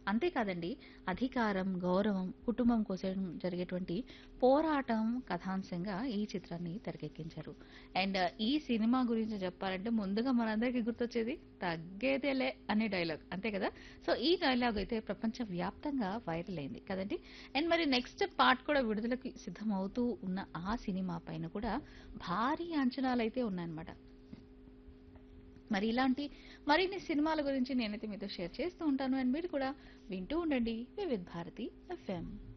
అంతేకాదండి, అధికారం, గౌరవం, కుటుంబం కోసం జరిగేటువంటి పోరాటం కథాంశంగా ఈ చిత్రాన్ని తెరకెక్కించారు. అండ్ ఈ సినిమా గురించి చెప్పాలంటే ముందుగా మనందరికీ గుర్తొచ్చేది తగ్గేదేలే అనే డైలాగ్ అంతే కదా. సో ఈ డైలాగ్ అయితే ప్రపంచ వ్యాప్తంగా వైరల్ అయింది కదండి. అండ్ మరి నెక్స్ట్ పార్ట్ కూడా విడుదలకి సిద్ధమవుతూ ఉన్న ఆ సినిమా పైన కూడా భారీ అంచనాలైతే ఉన్నాయన్నమాట. మరి ఇలాంటి మరిన్ని సినిమాల గురించి నేనైతే మీతో షేర్ చేస్తూ ఉంటాను. అండ్ మీరు కూడా వింటూ ఉండండి వివిధ్ భారతి ఎఫ్ఎం.